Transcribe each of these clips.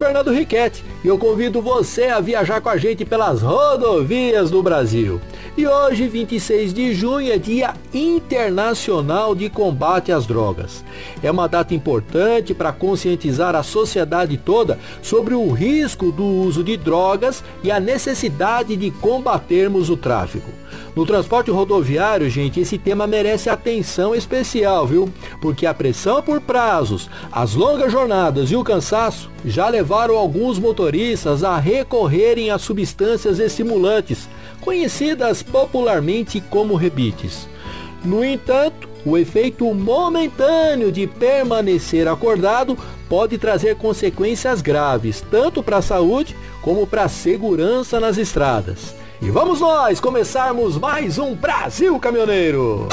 Fernando Riquetti e eu convido você a viajar com a gente pelas rodovias do Brasil. E hoje, 26 de junho, é Dia Internacional de Combate às Drogas. É uma data importante para conscientizar a sociedade toda sobre o risco do uso de drogas e a necessidade de combatermos o tráfico. No transporte rodoviário, gente, esse tema merece atenção especial, viu? Porque a pressão por prazos, as longas jornadas e o cansaço já levaram alguns motoristas a recorrerem a substâncias estimulantes, conhecidas popularmente como rebites. No entanto, o efeito momentâneo de permanecer acordado pode trazer consequências graves, tanto para a saúde como para a segurança nas estradas. E vamos nós começarmos mais um Brasil Caminhoneiro!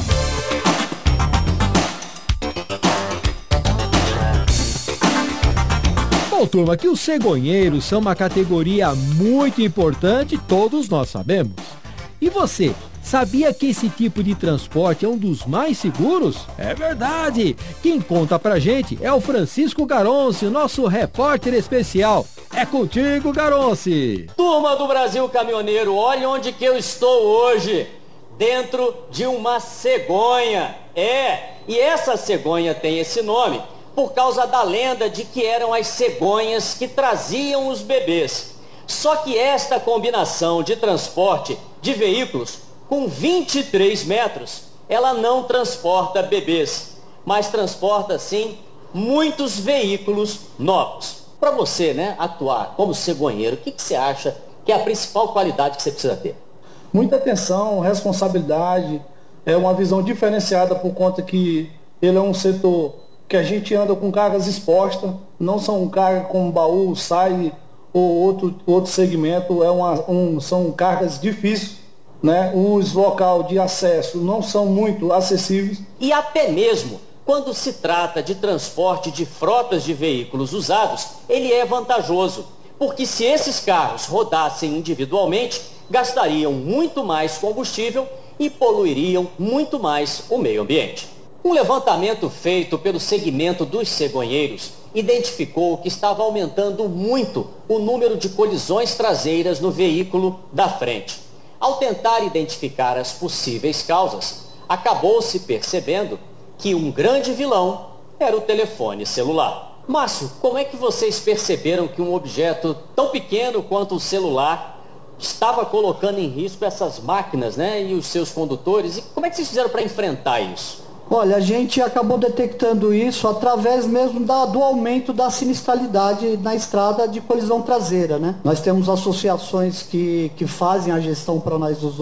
Bom, turma, que os cegonheiros são uma categoria muito importante, todos nós sabemos. E você, sabia que esse tipo de transporte é um dos mais seguros? É verdade! Quem conta pra gente é o Francisco Garonce, nosso repórter especial. É contigo, Garonce! Turma do Brasil Caminhoneiro, olha onde que eu estou hoje. Dentro de uma cegonha. E essa cegonha tem esse nome por causa da lenda de que eram as cegonhas que traziam os bebês. Só que esta combinação de transporte de veículos com 23 metros, ela não transporta bebês, mas transporta sim muitos veículos novos. Para você, atuar como cegonheiro, o que você acha que é a principal qualidade que você precisa ter? Muita atenção, responsabilidade, é uma visão diferenciada por conta que ele é um setor que a gente anda com cargas expostas, não são cargas como baú, sai ou outro segmento, são cargas difíceis, né? Os locais de acesso não são muito acessíveis. E até mesmo quando se trata de transporte de frotas de veículos usados, ele é vantajoso, porque se esses carros rodassem individualmente, gastariam muito mais combustível e poluiriam muito mais o meio ambiente. Um levantamento feito pelo segmento dos cegonheiros identificou que estava aumentando muito o número de colisões traseiras no veículo da frente. Ao tentar identificar as possíveis causas, acabou-se percebendo que um grande vilão era o telefone celular. Márcio, como é que vocês perceberam que um objeto tão pequeno quanto o celular estava colocando em risco essas máquinas, e os seus condutores? E como é que vocês fizeram para enfrentar isso? Olha, a gente acabou detectando isso através mesmo do aumento da sinistralidade na estrada de colisão traseira, Nós temos associações que fazem a gestão para nós dos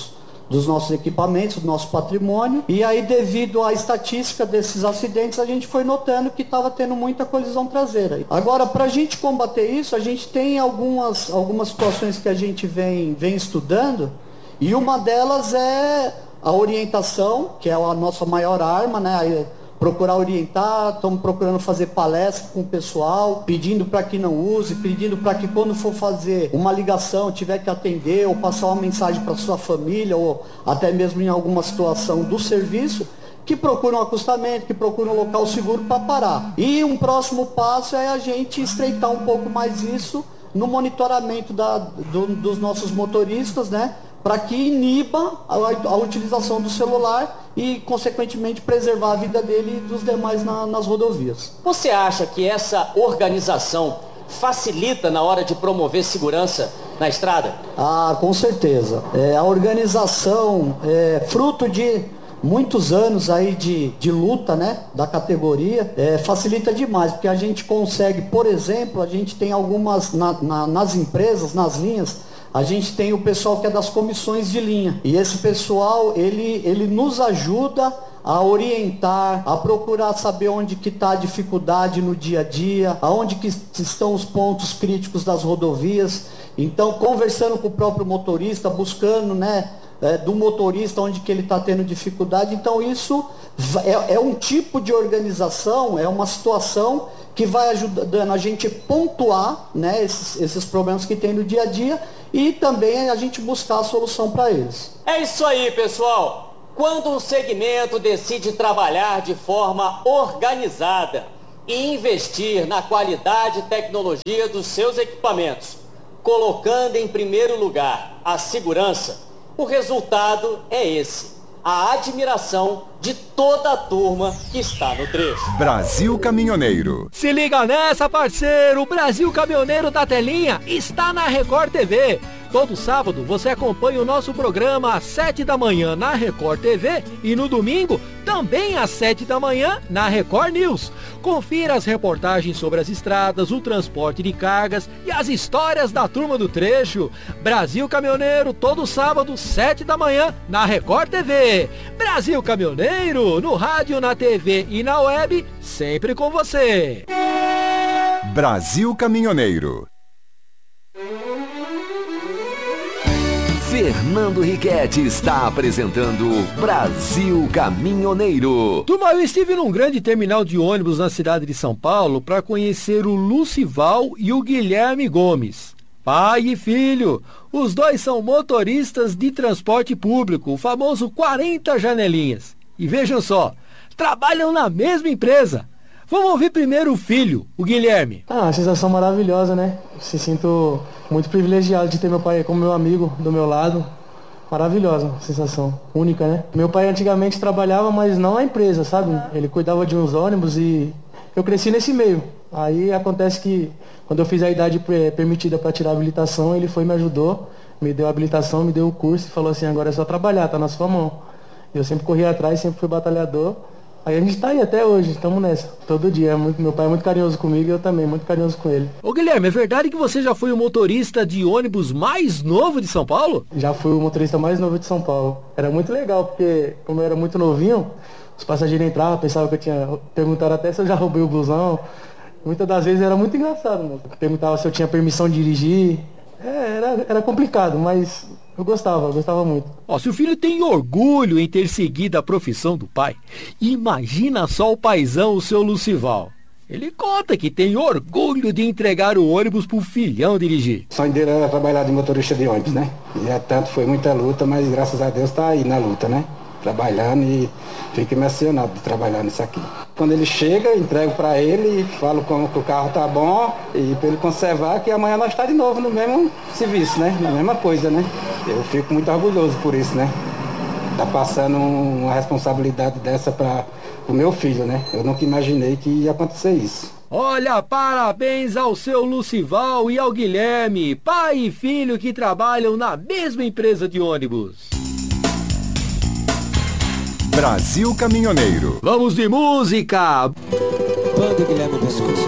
nossos equipamentos, do nosso patrimônio, e aí devido à estatística desses acidentes, a gente foi notando que estava tendo muita colisão traseira. Agora, para a gente combater isso, a gente tem algumas situações que a gente vem estudando, e uma delas é a orientação, que é a nossa maior arma, procurar orientar, estamos procurando fazer palestra com o pessoal, pedindo para que não use, pedindo para que quando for fazer uma ligação, tiver que atender ou passar uma mensagem para sua família, ou até mesmo em alguma situação do serviço, que procure um acostamento, que procure um local seguro para parar. E um próximo passo é a gente estreitar um pouco mais isso no monitoramento dos nossos motoristas, para que iniba a utilização do celular e, consequentemente, preservar a vida dele e dos demais nas rodovias. Você acha que essa organização facilita na hora de promover segurança na estrada? Ah, com certeza. A organização é fruto de muitos anos aí de luta, da categoria, facilita demais, porque a gente consegue, por exemplo, a gente tem algumas, nas empresas, nas linhas, a gente tem o pessoal que é das comissões de linha. E esse pessoal, ele nos ajuda a orientar, a procurar saber onde que está a dificuldade no dia a dia, aonde que estão os pontos críticos das rodovias. Então, conversando com o próprio motorista, buscando, do motorista onde que ele está tendo dificuldade. Então, isso é um tipo de organização, é uma situação que vai ajudando a gente pontuar, esses problemas que tem no dia a dia, e também a gente buscar a solução para eles. É isso aí, pessoal. Quando um segmento decide trabalhar de forma organizada, e investir na qualidade e tecnologia dos seus equipamentos, colocando em primeiro lugar a segurança, o resultado é esse: a admiração de toda a turma que está no trecho. Brasil Caminhoneiro. Se liga nessa, parceiro! O Brasil Caminhoneiro da Telinha está na Record TV. Todo sábado você acompanha o nosso programa às 7 da manhã na Record TV e no domingo também às 7 da manhã na Record News. Confira as reportagens sobre as estradas, o transporte de cargas e as histórias da turma do trecho. Brasil Caminhoneiro, todo sábado, 7 da manhã na Record TV. Brasil Caminhoneiro, no rádio, na TV e na web, sempre com você. Brasil Caminhoneiro. Fernando Riquetti está apresentando Brasil Caminhoneiro. Turma, eu estive num grande terminal de ônibus na cidade de São Paulo para conhecer o Lucival e o Guilherme Gomes. Pai e filho, os dois são motoristas de transporte público, o famoso 40 janelinhas. E vejam só, trabalham na mesma empresa. Vamos ouvir primeiro o filho, o Guilherme. Uma sensação maravilhosa, né? Se sinto muito privilegiado de ter meu pai como meu amigo do meu lado. Maravilhosa, sensação única, né? Meu pai antigamente trabalhava, mas não na empresa, sabe? Ele cuidava de uns ônibus e eu cresci nesse meio. Aí acontece que quando eu fiz a idade permitida para tirar a habilitação, ele foi e me ajudou, me deu a habilitação, me deu o curso e falou assim: agora é só trabalhar, tá na sua mão. Eu sempre corri atrás, sempre fui batalhador. Aí a gente tá aí até hoje, estamos nessa, todo dia. Meu pai é muito carinhoso comigo e eu também, muito carinhoso com ele. Ô Guilherme, é verdade que você já foi o motorista de ônibus mais novo de São Paulo? Já fui o motorista mais novo de São Paulo. Era muito legal, porque como eu era muito novinho, os passageiros entravam, pensavam que eu tinha... Perguntaram até se eu já roubei o blusão. Muitas das vezes era muito engraçado, mano. Perguntavam se eu tinha permissão de dirigir. Era complicado, mas... Eu gostava muito. Se o filho tem orgulho em ter seguido a profissão do pai, imagina só o paizão, o seu Lucival. Ele conta que tem orgulho de entregar o ônibus pro filhão dirigir. O sonho dele era trabalhar de motorista de ônibus, né? E foi muita luta, mas graças a Deus tá aí na luta, né? Trabalhando e fico emocionado de trabalhar nisso aqui. Quando ele chega, eu entrego para ele e falo como que o carro tá bom e para ele conservar que amanhã nós está de novo no mesmo serviço, né? Na mesma coisa, né? Eu fico muito orgulhoso por isso, né? Tá passando uma responsabilidade dessa para o meu filho, né? Eu nunca imaginei que ia acontecer isso. Olha, parabéns ao seu Lucival e ao Guilherme, pai e filho que trabalham na mesma empresa de ônibus. Brasil Caminhoneiro. Vamos de música! Banda Guilherme Pescoço.